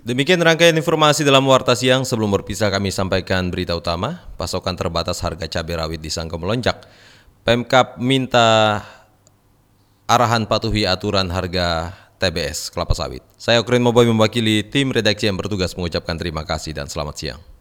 Demikian rangkaian informasi dalam Warta Siang. Sebelum berpisah kami sampaikan berita utama. Pasokan terbatas harga cabai rawit disangka melonjak. Pemkab minta arahan patuhi aturan harga TBS kelapa sawit. Saya Okrin Moboy mewakili tim redaksi yang bertugas mengucapkan terima kasih dan selamat siang.